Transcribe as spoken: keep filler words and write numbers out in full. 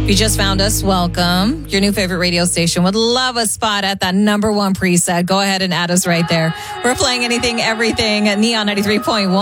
If you just found us, welcome. Your new favorite radio station would love a spot at that number one preset. Go ahead and add us right there. We're playing anything, everything at Neon ninety-three point one.